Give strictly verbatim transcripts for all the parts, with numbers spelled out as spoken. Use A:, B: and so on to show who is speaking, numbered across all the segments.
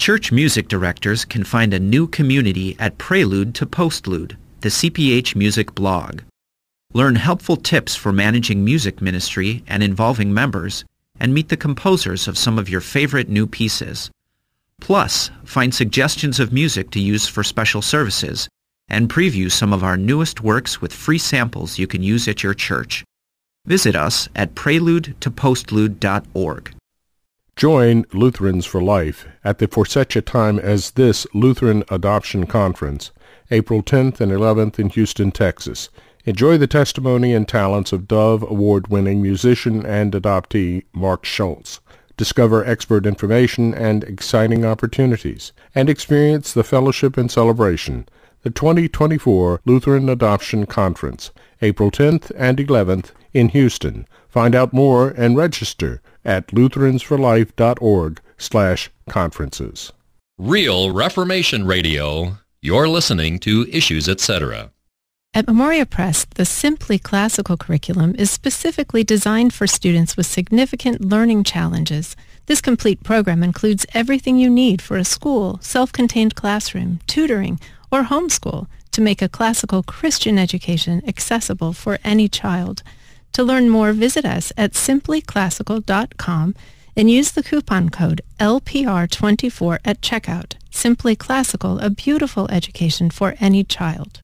A: Church music directors can find a new community at Prelude to Postlude, the C P H Music blog. Learn helpful tips for managing music ministry and involving members, and meet the composers of some of your favorite new pieces. Plus, find suggestions of music to use for special services, and preview some of our newest works with free samples you can use at your church. Visit us at prelude to postlude dot org.
B: Join Lutherans for Life at the For Such a Time as This Lutheran Adoption Conference, April tenth and eleventh in Houston, Texas. Enjoy the testimony and talents of Dove Award-winning musician and adoptee Mark Schultz. Discover expert information and exciting opportunities, and experience the fellowship and celebration. The twenty twenty-four Lutheran Adoption Conference, April tenth and eleventh in Houston. Find out more and register at lutherans for life dot org slash conferences.
C: Real Reformation Radio. You're listening to Issues, et cetera.
D: At Memoria Press, the Simply Classical curriculum is specifically designed for students with significant learning challenges. This complete program includes everything you need for a school, self-contained classroom, tutoring, or homeschool to make a classical Christian education accessible for any child. To learn more, visit us at simply classical dot com and use the coupon code L P R twenty-four at checkout. Simply Classical, a beautiful education for any child.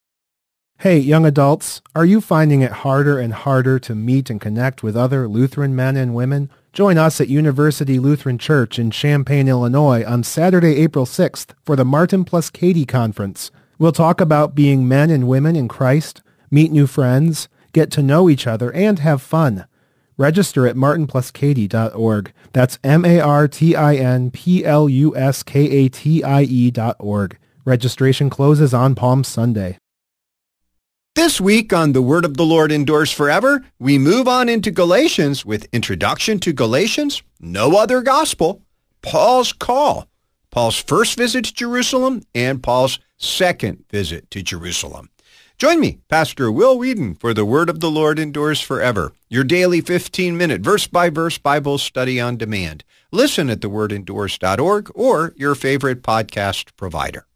E: Hey, young adults, are you finding it harder and harder to meet and connect with other Lutheran men and women? Join us at University Lutheran Church in Champaign, Illinois on Saturday, April sixth for the Martin plus Katie Conference. We'll talk about being men and women in Christ, meet new friends, get to know each other, and have fun. Register at martin plus katie dot org. That's M A R T I N P L U S K A T I E dot org. Registration closes on Palm Sunday.
F: This week on The Word of the Lord Endures Forever, we move on into Galatians with Introduction to Galatians, No Other Gospel, Paul's Call, Paul's first visit to Jerusalem, and Paul's second visit to Jerusalem. Join me, Pastor Will Whedon, for The Word of the Lord Endures Forever, your daily fifteen-minute verse-by-verse Bible study on demand. Listen at the word endures dot org or your favorite podcast provider.